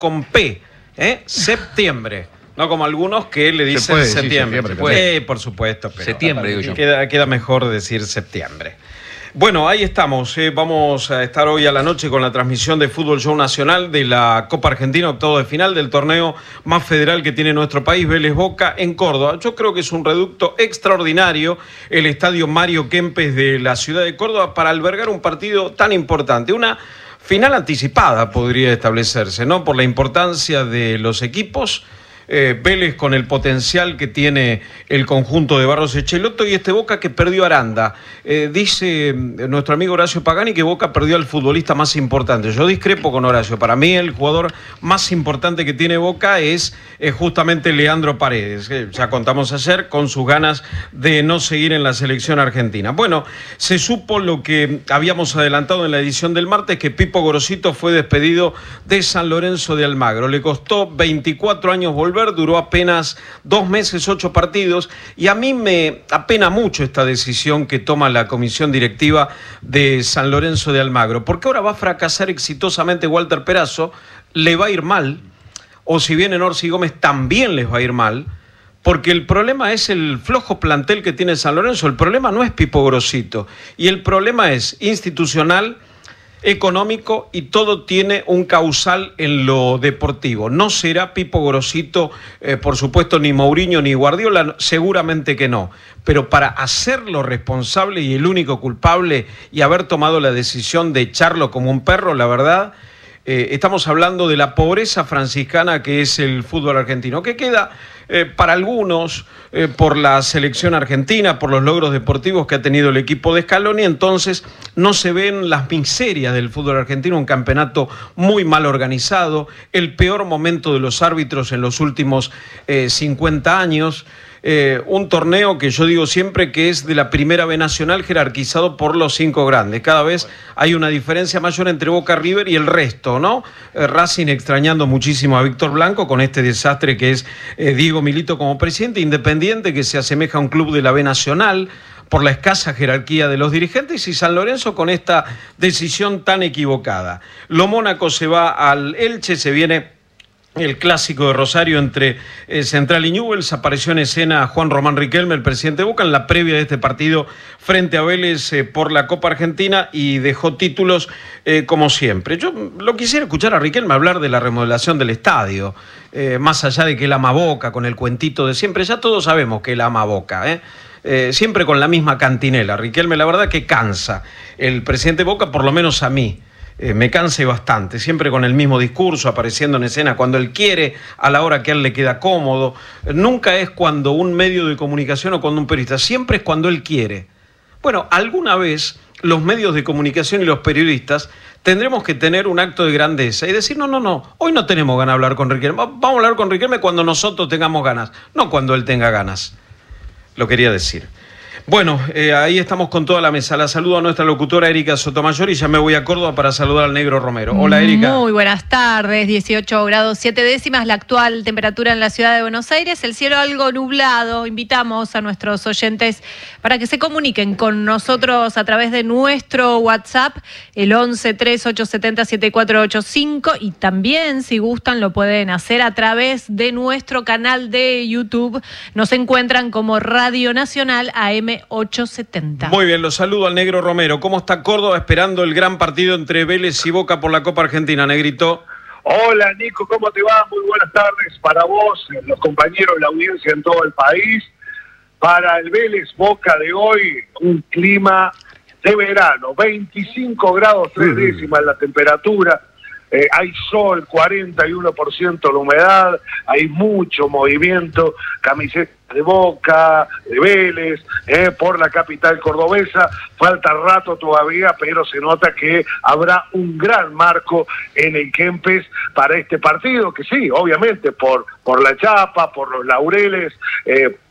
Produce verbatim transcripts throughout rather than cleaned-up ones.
con P, ¿eh? Septiembre. No como algunos que le dicen puede septiembre. septiembre, puede. Eh, por supuesto. Pero septiembre, digo yo. Queda, queda mejor decir septiembre. Bueno, ahí estamos. Eh. Vamos a estar hoy a la noche con la transmisión de Fútbol Show Nacional de la Copa Argentina, octavo de final del torneo más federal que tiene nuestro país, Vélez Boca, en Córdoba. Yo creo que es un reducto extraordinario el estadio Mario Kempes de la ciudad de Córdoba para albergar un partido tan importante. Una final anticipada podría establecerse, ¿no? Por la importancia de los equipos. Eh, Vélez con el potencial que tiene el conjunto de Barros Echeloto y este Boca que perdió a Aranda. Eh, dice nuestro amigo Horacio Pagani que Boca perdió al futbolista más importante. Yo discrepo con Horacio. Para mí el jugador más importante que tiene Boca es eh, justamente Leandro Paredes. Eh, ya contamos ayer con sus ganas de no seguir en la selección argentina. Bueno, se supo lo que habíamos adelantado en la edición del martes, que Pipo Gorosito fue despedido de San Lorenzo de Almagro. Le costó veinticuatro años volver. Duró apenas dos meses, ocho partidos, y a mí me apena mucho esta decisión que toma la comisión directiva de San Lorenzo de Almagro, porque ahora va a fracasar exitosamente Walter Perazo, le va a ir mal, o si viene Orsi Gómez también les va a ir mal, porque el problema es el flojo plantel que tiene San Lorenzo. El problema no es Pipo Gorosito, y el problema es institucional, económico, y todo tiene un causal en lo deportivo. No será Pipo Gorosito, eh, por supuesto, ni Mourinho ni Guardiola, seguramente que no, pero para hacerlo responsable y el único culpable y haber tomado la decisión de echarlo como un perro, la verdad, eh, estamos hablando de la pobreza franciscana que es el fútbol argentino, que queda eh, para algunos eh, por la selección argentina, por los logros deportivos que ha tenido el equipo de Scaloni. Entonces no se ven las miserias del fútbol argentino, un campeonato muy mal organizado, el peor momento de los árbitros en los últimos eh, cincuenta años. Eh, un torneo que yo digo siempre que es de la primera B nacional, jerarquizado por los cinco grandes. Cada vez hay una diferencia mayor entre Boca, River y el resto, ¿no? Eh, Racing extrañando muchísimo a Víctor Blanco con este desastre que es eh, Diego Milito como presidente, Independiente que se asemeja a un club de la B nacional por la escasa jerarquía de los dirigentes, y San Lorenzo con esta decisión tan equivocada. Lo Mónaco se va al Elche, se viene el clásico de Rosario entre eh, Central y Newell's. Apareció en escena Juan Román Riquelme, el presidente de Boca, en la previa de este partido frente a Vélez eh, por la Copa Argentina, y dejó títulos eh, como siempre. Yo lo quisiera escuchar a Riquelme hablar de la remodelación del estadio, eh, más allá de que él ama Boca, con el cuentito de siempre. Ya todos sabemos que él ama Boca, ¿eh? Eh, siempre con la misma cantinela. Riquelme, la verdad que cansa. El presidente de Boca, por lo menos a mí, Eh, me canse bastante, siempre con el mismo discurso, apareciendo en escena cuando él quiere, a la hora que a él le queda cómodo. Nunca es cuando un medio de comunicación o cuando un periodista, siempre es cuando él quiere. Bueno, alguna vez los medios de comunicación y los periodistas tendremos que tener un acto de grandeza y decir, no, no, no, hoy no tenemos ganas de hablar con Riquelme, vamos a hablar con Riquelme cuando nosotros tengamos ganas, no cuando él tenga ganas. Lo quería decir. Bueno, eh, ahí estamos con toda la mesa. La saludo a nuestra locutora Erika Sotomayor y ya me voy a Córdoba para saludar al Negro Romero. Hola, Erika. Muy buenas tardes, dieciocho grados siete décimas, la actual temperatura en la ciudad de Buenos Aires, el cielo algo nublado. Invitamos a nuestros oyentes para que se comuniquen con nosotros a través de nuestro WhatsApp, el once tres ocho siete cero siete cuatro ocho cinco, y también, si gustan, lo pueden hacer a través de nuestro canal de YouTube. Nos encuentran como Radio Nacional A M ochocientos setenta. Muy bien, los saludo al Negro Romero. ¿Cómo está Córdoba esperando el gran partido entre Vélez y Boca por la Copa Argentina, Negrito? Hola, Nico, ¿cómo te va? Muy buenas tardes para vos, los compañeros de la audiencia en todo el país. Para el Vélez Boca de hoy, un clima de verano, veinticinco grados tres décimas la temperatura. Eh, hay sol, cuarenta y uno por ciento la humedad, hay mucho movimiento, camisetas de Boca, de Vélez, eh, por la capital cordobesa. Falta rato todavía, pero se nota que habrá un gran marco en el Kempes para este partido, que sí, obviamente, por, por la chapa, por los laureles, eh,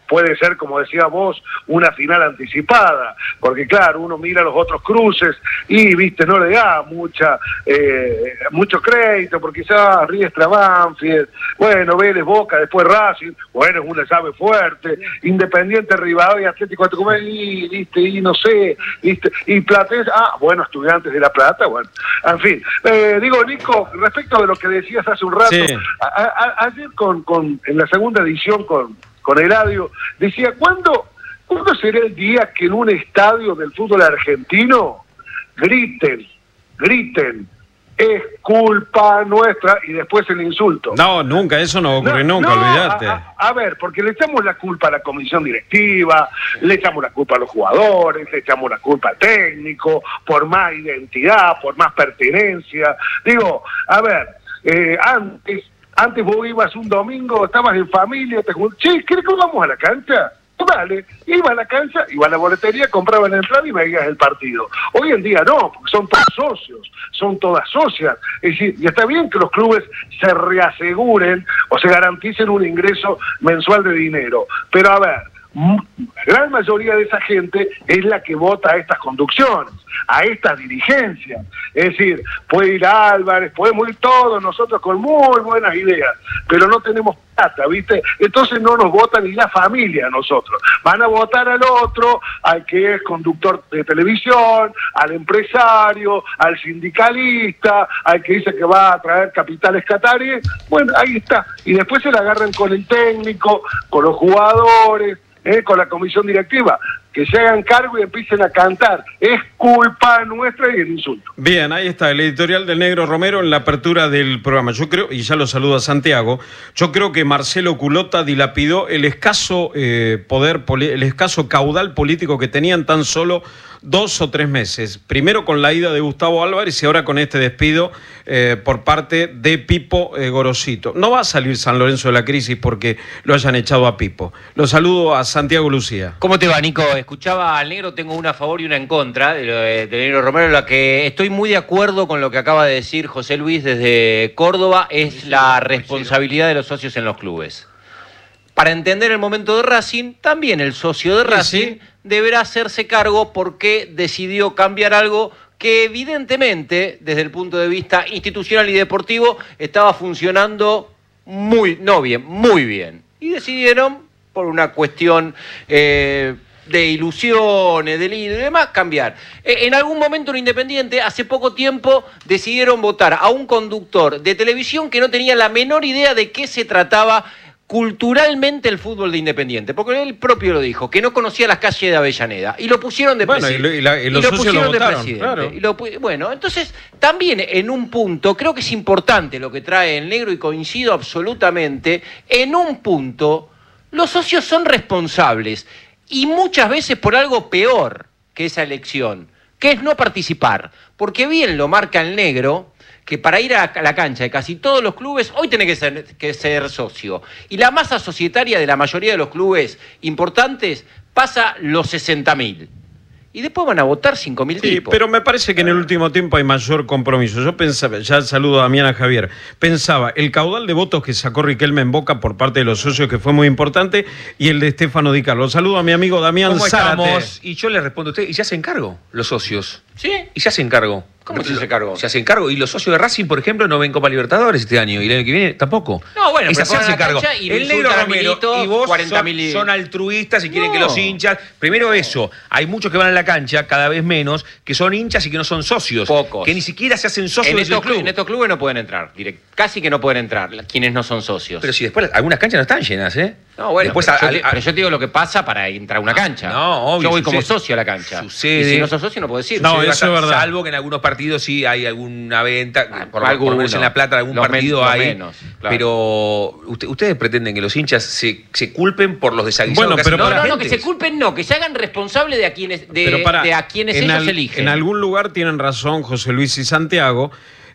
puede ser, como decía vos, una final anticipada, porque claro, uno mira los otros cruces y, viste, no le da mucha eh, mucho crédito, porque quizás Riestra Banfield, bueno, Vélez Boca, después Racing, bueno, es una llave fuerte, Independiente Rivadavia y Atlético de Tucumán, y, viste, y no sé, viste, y Platense, ah, bueno, Estudiantes de La Plata, bueno, en fin. Eh, digo, Nico, respecto de lo que decías hace un rato, sí. a, a, ayer con, con, en la segunda edición con, con Eladio, decía, ¿cuándo, ¿cuándo será el día que en un estadio del fútbol argentino griten, griten, es culpa nuestra, y después el insulto? No, nunca, eso no ocurre no, nunca, no, olvídate. A, a, a ver, porque le echamos la culpa a la comisión directiva, le echamos la culpa a los jugadores, le echamos la culpa al técnico, por más identidad, por más pertenencia. Digo, a ver, eh, antes, antes vos ibas un domingo, estabas en familia, te juntabas, che, ¿querés que vamos a la cancha? Vale, iba a la cancha, iba a la boletería, compraban el entrada y veías el partido. Hoy en día no, porque son todos socios, son todas socias. Es decir, y está bien que los clubes se reaseguren o se garanticen un ingreso mensual de dinero, pero a ver, la gran mayoría de esa gente es la que vota a estas conducciones, a estas dirigencias. Es decir, puede ir Álvarez, podemos ir todos nosotros con muy buenas ideas, pero no tenemos plata, ¿viste? Entonces no nos vota ni la familia a nosotros. Van a votar al otro, al que es conductor de televisión, al empresario, al sindicalista, al que dice que va a traer capitales cataríes. Bueno, ahí está. Y después se la agarran con el técnico, con los jugadores, Eh, con la comisión directiva, que se hagan cargo y empiecen a cantar, es culpa nuestra, y el insulto. Bien, ahí está el editorial del Negro Romero en la apertura del programa. Yo creo, y ya lo saludo a Santiago, yo creo que Marcelo Culota dilapidó el escaso eh, poder, el escaso caudal político que tenían tan solo dos o tres meses. Primero con la ida de Gustavo Álvarez y ahora con este despido eh, por parte de Pipo eh, Gorosito. No va a salir San Lorenzo de la crisis porque lo hayan echado a Pipo. Lo saludo a Santiago Lucía. ¿Cómo te va, Nico? Escuchaba al Negro, tengo una a favor y una en contra de, lo de, de Negro Romero, en la que estoy muy de acuerdo con lo que acaba de decir José Luis desde Córdoba, es la responsabilidad de los socios en los clubes. Para entender el momento de Racing, también el socio de Racing sí, sí. deberá hacerse cargo porque decidió cambiar algo que evidentemente, desde el punto de vista institucional y deportivo, estaba funcionando muy, no bien, muy bien. Y decidieron, por una cuestión eh, de ilusiones, de líder y demás, cambiar. Eh, en algún momento en Independiente, hace poco tiempo, decidieron votar a un conductor de televisión que no tenía la menor idea de qué se trataba culturalmente el fútbol de Independiente, porque él propio lo dijo, que no conocía las calles de Avellaneda, y lo pusieron de bueno, presidente. Y, y, la, y los y lo socios pusieron lo de votaron, presidente. claro. Y lo, bueno, entonces, también en un punto, creo que es importante lo que trae el Negro, y coincido absolutamente, en un punto, los socios son responsables, y muchas veces por algo peor que esa elección, que es no participar, porque bien lo marca el Negro, que para ir a la cancha de casi todos los clubes, hoy tenés que ser, que ser socio. Y la masa societaria de la mayoría de los clubes importantes pasa los sesenta mil. Y después van a votar cinco mil sí, tipos. Pero me parece que en el último tiempo hay mayor compromiso. Yo pensaba, ya saludo a Damián, a Javier, pensaba, el caudal de votos que sacó Riquelme en Boca por parte de los socios, que fue muy importante, y el de Stefano Di Carlo. Saludo a mi amigo Damián ¿Cómo Zárate. estamos? Y yo le respondo a usted, y se hacen cargo los socios. ¿Sí? Y se hacen cargo. ¿Cómo se hace cargo? Se hacen cargo. Y los socios de Racing, por ejemplo, no ven Copa Libertadores este año. Y el año que viene tampoco. No, bueno, Esa pero se hace cargo. Y el Negro Romero y vos cuarenta mil son, y... son altruistas y quieren no. que los hinchas... Primero eso. Hay muchos que van a la cancha, cada vez menos, que son hinchas y que no son socios. Pocos. Que ni siquiera se hacen socios en del club. En estos clubes no pueden entrar. Direct, casi que no pueden entrar quienes no son socios. Pero si después algunas canchas no están llenas, ¿eh? No, bueno, después pero, a, yo a, te, a, pero yo te digo lo que pasa para entrar a una cancha. No, obvio. Yo voy sucede, como socio a la cancha. Sucede. Y si no sos socio no puedo decir. No, sucede eso es verdad. Salvo que en algunos partidos sí hay alguna venta, Ah, por, por lo menos en La Plata algún partido men, hay. Menos, claro. Pero usted, ustedes pretenden que los hinchas se, se culpen por los desaguisados Bueno, que pero hacen No, las no, no, que gentes. se culpen no, que se hagan responsables de a quienes, de, Pero para, de a quienes en ellos al, eligen. En algún lugar tienen razón José Luis y Santiago,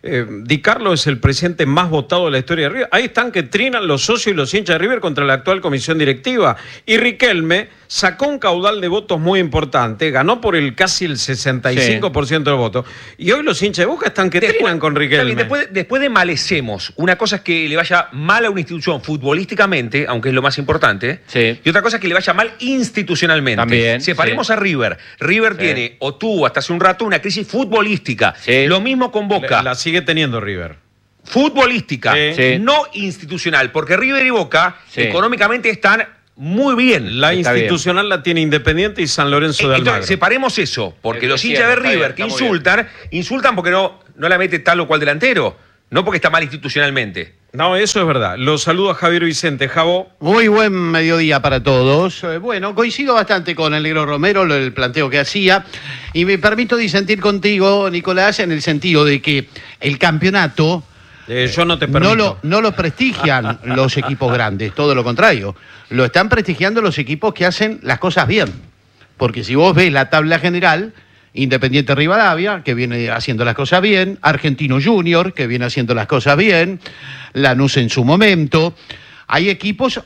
eh, Di Carlo es el presidente más votado de la historia de River. Ahí están que trinan los socios y los hinchas de River contra la actual comisión directiva. Y Riquelme sacó un caudal de votos muy importante, ganó por el casi el sesenta y cinco por ciento sí. de votos. Y hoy los hinchas de Boca están que después, trinan con Riquelme. Después, después de malecemos, una cosa es que le vaya mal a una institución futbolísticamente, aunque es lo más importante, sí. y otra cosa es que le vaya mal institucionalmente. También, Separemos sí. a River. River sí. tiene, o tuvo hasta hace un rato, una crisis futbolística. Sí. Lo mismo con Boca. La, la sigue teniendo River. Futbolística, sí. Sí. no institucional, porque River y Boca sí. económicamente están muy bien. La está institucional bien. La tiene Independiente y San Lorenzo de Almagro. Entonces, separemos eso, porque es los cierto, hinchas de River bien, que insultan, insultan porque no, no la mete tal o cual delantero, no porque está mal institucionalmente. No, eso es verdad. Los saludo a Javier Vicente. Javo. Muy buen mediodía para todos. Eh, bueno, coincido bastante con el negro Romero, el planteo que hacía, y me permito disentir contigo, Nicolás, en el sentido de que el campeonato... Eh, yo no te permito. No lo, no lo prestigian los equipos grandes, todo lo contrario. Lo están prestigiando los equipos que hacen las cosas bien. Porque si vos ves la tabla general, Independiente Rivadavia, que viene haciendo las cosas bien, Argentino Junior, que viene haciendo las cosas bien, Lanús en su momento... Hay equipos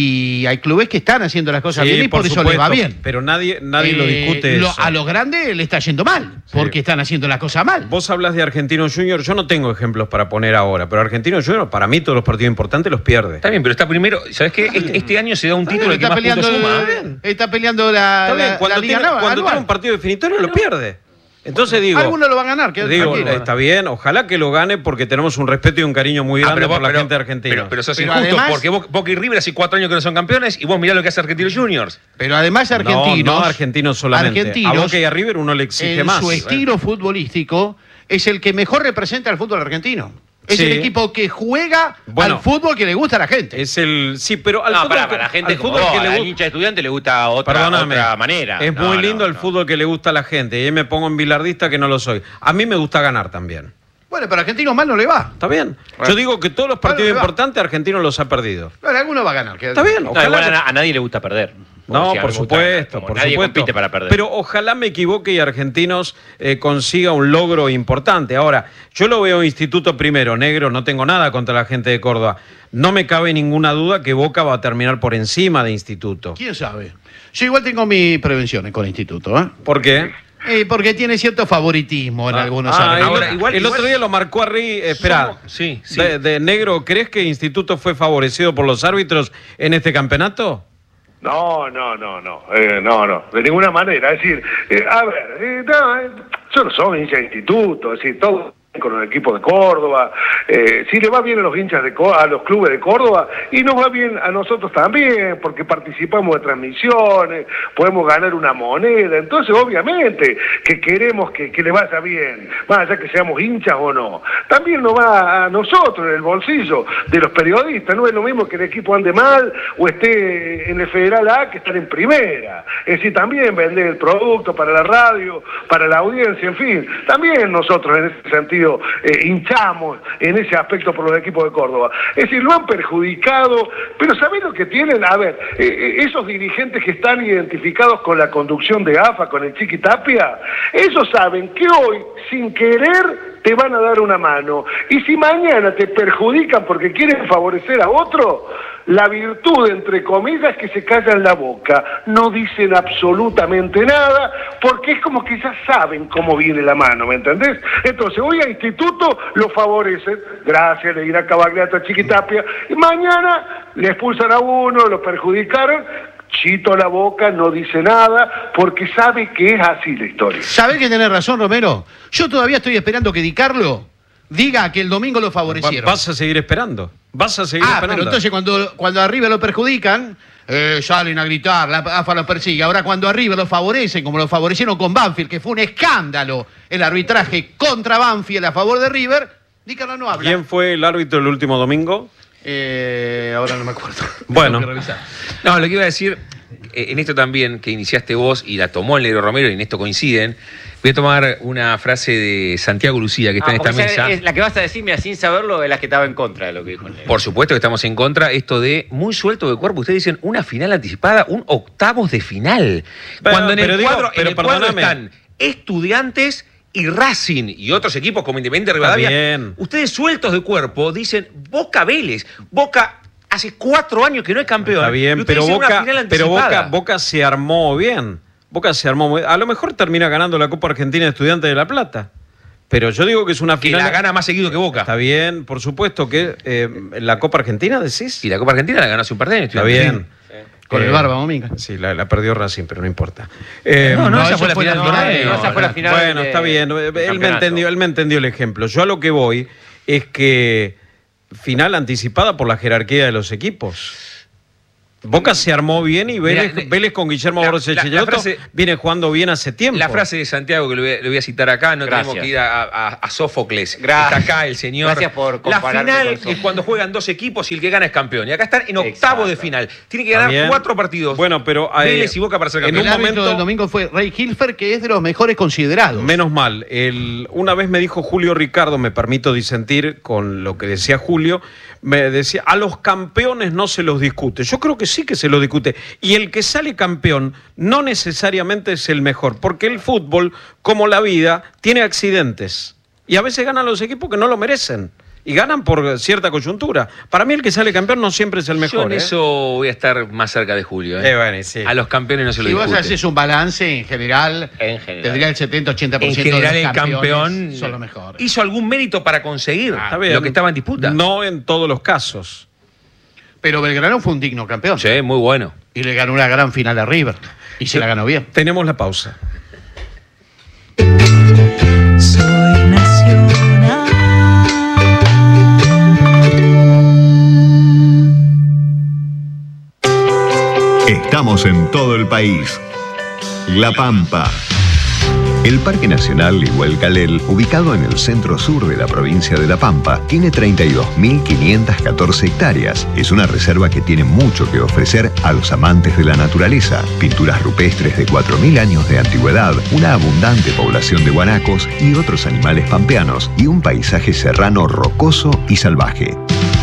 y hay clubes que están haciendo las cosas sí, bien y por, por eso les va bien. Pero nadie, nadie eh, lo discute lo, eso. A los grandes le está yendo mal, sí. porque están haciendo las cosas mal. Vos hablas de Argentino Junior, yo no tengo ejemplos para poner ahora, pero Argentino Junior, para mí, todos los partidos importantes los pierde. Está bien, pero está primero. ¿Sabes qué? Este, este año se da un está título bien, que está más peleando, puntos suma. Está, bien. está peleando la, está bien, la, cuando la Liga tiene, Nava, cuando tiene un partido definitorio lo pierde. Entonces digo... Algunos lo van a ganar. Que digo, está bien, ojalá que lo gane porque tenemos un respeto y un cariño muy grande ah, vos, por la pero, gente argentina. Pero, pero eso es pero injusto además, porque Boca y River hace cuatro años que no son campeones y vos mirá lo que hace Argentinos Juniors. Pero además Argentinos... No, no Argentinos solamente. Argentinos, a Boca y a River uno le exige en más. Su estilo futbolístico es el que mejor representa al fútbol argentino. Es sí. el equipo que juega bueno, al fútbol que le gusta a la gente. Es el sí, pero al no, fútbol para, que, para la gente al como fútbol vos, que le gusta, gusta, hincha estudiante le gusta otra, otra manera. Es no, muy no, lindo no, el no. fútbol que le gusta a la gente. Y ahí me pongo en bilardista que no lo soy. A mí me gusta ganar también. Bueno, pero a Argentinos mal no le va. Está bien. Bueno. Yo digo que todos los partidos bueno, importantes Argentinos los ha perdido. Bueno, alguno va a ganar. Está bien. No, ojalá igual que... a, a nadie le gusta perder. No, si por supuesto, por nadie supuesto. compite para perder. Pero ojalá me equivoque y Argentinos eh, consiga un logro importante. Ahora, yo lo veo Instituto primero, negro, no tengo nada contra la gente de Córdoba. No me cabe ninguna duda que Boca va a terminar por encima de Instituto. ¿Quién sabe? Yo igual tengo mis prevenciones con Instituto, ¿eh? ¿Por qué? Eh, porque tiene cierto favoritismo en ah, algunos ah, áreas. Ahora, igual, el igual, otro día lo marcó a Ri, eh, espera, sí, sí. De, de negro, ¿crees que Instituto fue favorecido por los árbitros en este campeonato? No, no, no, no, eh, no, no, de ninguna manera. Es decir, eh, a ver, eh, no, eh, yo no soy hincha de Instituto, es decir, todo con el equipo de Córdoba, eh, si le va bien a los hinchas de a los clubes de Córdoba y nos va bien a nosotros también porque participamos de transmisiones, podemos ganar una moneda, entonces obviamente que queremos que, que le vaya bien, más allá que seamos hinchas o no, también nos va a nosotros en el bolsillo de los periodistas, no es lo mismo que el equipo ande mal o esté en el Federal A que estar en primera, es decir, también vender el producto para la radio, para la audiencia, en fin, también nosotros en ese sentido Eh, hinchamos en ese aspecto por los equipos de Córdoba. Es decir, lo han perjudicado, pero ¿sabés lo que tienen? A ver, eh, esos dirigentes que están identificados con la conducción de A F A, con el Chiqui Tapia, ellos saben que hoy, sin querer, te van a dar una mano. Y si mañana te perjudican porque quieren favorecer a otro, la virtud, entre comillas, es que se callan la boca, no dicen absolutamente nada, porque es como que ya saben cómo viene la mano, ¿me entendés? Entonces, hoy a Instituto lo favorecen, gracias, le dirá Cavagliato a Chiquitapia, y mañana le expulsan a uno, lo perjudicaron, chito la boca, no dice nada, porque sabe que es así la historia. ¿Sabés que tenés razón, Romero? Yo todavía estoy esperando que Di Carlo diga que el domingo lo favorecieron. Vas a seguir esperando. Vas a seguir ah, esperando. Pero entonces cuando, cuando a River lo perjudican, eh, salen a gritar, la A F A lo persigue. Ahora cuando a River lo favorecen, como lo favorecieron con Banfield, que fue un escándalo el arbitraje contra Banfield a favor de River, Di Carlo no habla. ¿Quién fue el árbitro el último domingo? Eh, ahora no me acuerdo. Bueno. No, lo que iba a decir, eh, en esto también, que iniciaste vos y la tomó el negro Romero y en esto coinciden, voy a tomar una frase de Santiago Lucía que está ah, en esta mesa. Es la que vas a decir, mira, sin saberlo, es la que estaba en contra de lo que dijo el negro. Por supuesto que estamos en contra. Esto de muy suelto de cuerpo. Ustedes dicen una final anticipada, un octavos de final. Pero, Cuando en el pero cuadro, digo, pero en el cuadro perdóname. están Estudiantes y Racing y otros equipos como Independiente Rivadavia, bien. ustedes sueltos de cuerpo dicen Boca Vélez. Boca hace cuatro años que no es campeón. Está bien, pero Boca, pero Boca, Boca se armó bien. Boca se armó muy bien. A lo mejor termina ganando la Copa Argentina de Estudiantes de La Plata. Pero yo digo que es una que final. la gana más seguido que Boca. Está bien, por supuesto que eh, la Copa Argentina, decís. Y la Copa Argentina la ganó hace un par de años. Está bien. Con Eh, el Barba Dominga. Sí, la, la perdió Racing, pero no importa. Eh, No, no, no, esa eso fue la fue final la del final, torneo. no, esa fue la final. Bueno, de- está bien. del Él me, campeonato. entendió, él me entendió el ejemplo. Yo a lo que voy es que final anticipada por la jerarquía de los equipos. Boca se armó bien y Vélez, Mira, Vélez con Guillermo la- Borges la- la Echellotto frase- viene jugando bien hace tiempo. La frase de Santiago que le voy a, le voy a citar acá, no Gracias. tenemos que ir a, a- a Sófocles. Gracias. Está acá el señor. Gracias por La compararme final con es Sófocles. cuando juegan dos equipos y el que gana es campeón. Y acá están en octavo Exacto. de final. Tiene que ganar Está bien. cuatro partidos. Bueno, pero, eh, Vélez y Boca para ser en El campeón. un árbitro momento- del domingo fue Ray Hilfer, que es de los mejores considerados. Menos mal. El, una vez me dijo Julio Ricardo, me permito disentir con lo que decía Julio, me decía, a los campeones no se los discute. Yo creo que sí que se los discute. Y el que sale campeón no necesariamente es el mejor, porque el fútbol, como la vida, tiene accidentes. Y a veces ganan los equipos que no lo merecen. Y ganan por cierta coyuntura. Para mí el que sale campeón no siempre es el Yo mejor. en ¿eh? eso voy a estar más cerca de Julio. ¿eh? Eh, bueno, sí. A los campeones no se lo Si vos discute. haces un balance, en general, En general. tendría el setenta ochenta por En ciento general de el los campeones campeón son los mejores. hizo algún mérito para conseguir Está bien. lo que estaba en disputa. No en todos los casos. Pero Belgrano fue un digno campeón. Sí, muy bueno. Y le ganó una gran final a River. Y se la ganó bien. Tenemos la pausa. Soy nacional. Estamos en todo el país. La Pampa. El Parque Nacional Igualcalel, ubicado en el centro sur de la provincia de La Pampa, tiene treinta y dos mil quinientas catorce hectáreas. Es una reserva que tiene mucho que ofrecer a los amantes de la naturaleza. Pinturas rupestres de cuatro mil años de antigüedad, una abundante población de guanacos y otros animales pampeanos, y un paisaje serrano rocoso y salvaje.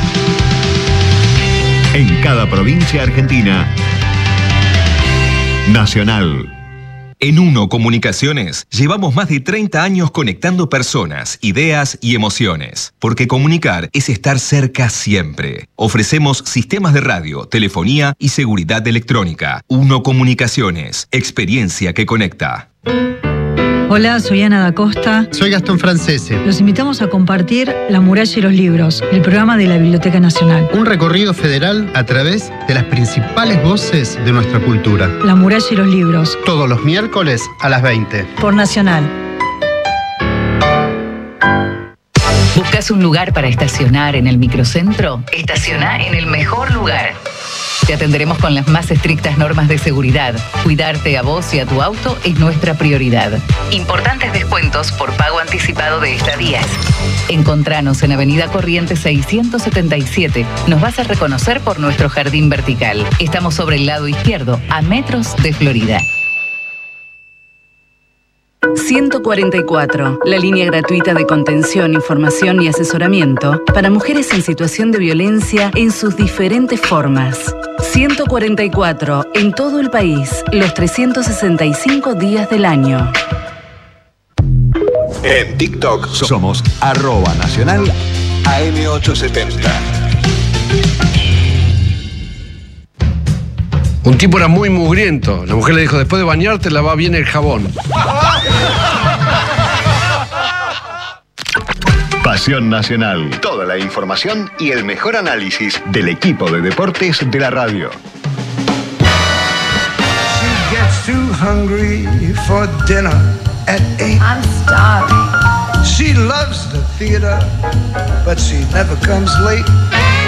En cada provincia argentina, Nacional. En Uno Comunicaciones llevamos más de treinta años conectando personas, ideas y emociones. Porque comunicar es estar cerca siempre. Ofrecemos sistemas de radio, telefonía y seguridad electrónica. Uno Comunicaciones, experiencia que conecta. Hola, soy Ana da Costa. Soy Gastón Francese. Los invitamos a compartir La Muralla y los Libros, el programa de la Biblioteca Nacional. Un recorrido federal a través de las principales voces de nuestra cultura. La Muralla y los Libros, Todos los miércoles a las veinte. por Nacional. ¿Buscas un lugar para estacionar en el microcentro? Estaciona en el mejor lugar. Te atenderemos con las más estrictas normas de seguridad. Cuidarte a vos y a tu auto es nuestra prioridad. Importantes descuentos por pago anticipado de estadías. Encontranos en Avenida Corrientes seiscientos setenta y siete. Nos vas a reconocer por nuestro jardín vertical. Estamos sobre el lado izquierdo, a metros de Florida. ciento cuarenta y cuatro, la línea gratuita de contención, información y asesoramiento para mujeres en situación de violencia en sus diferentes formas. ciento cuarenta y cuatro, en todo el país, los trescientos sesenta y cinco días del año. En TikTok somos arroba nacional A M ochocientos setenta. Un tipo era muy mugriento. La mujer le dijo, después de bañarte, lava bien el jabón. Pasión Nacional. Toda la información y el mejor análisis del equipo de deportes de la radio. She gets too hungry for dinner at eight. I'm starving. She loves the theater, but she never comes late.